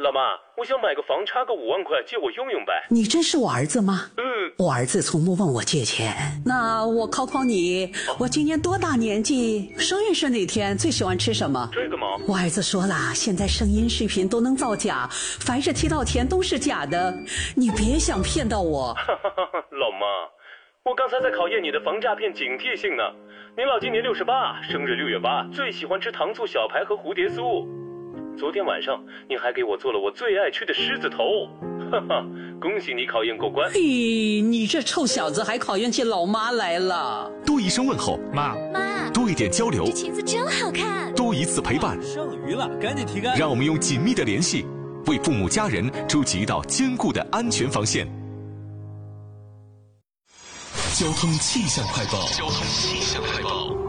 老妈，我想买个房，差个5万块，借我用用呗。 你真是我儿子吗？我儿子从不问我借钱。那我考考你，我今年多大年纪？生日是哪天？最喜欢吃什么？ 这个吗？ 我儿子说了，现在声音视频都能造假，凡是提到钱都是假的，你别想骗到我。 老妈，我刚才在考验你的防诈骗警惕性呢。您老今年68，生日6月8，最喜欢吃糖醋小排和蝴蝶酥。昨天晚上您还给我做了我最爱吃的狮子头，哈哈，恭喜你考验过关。 嘿，你这臭小子还考验起老妈来了。 多一声问候， 妈， 多一点交流， 这裙子真好看。 多一次陪伴， 剩余了，赶紧提干。 让我们用紧密的联系，为父母家人筑起一道坚固的安全防线。交通气象快报。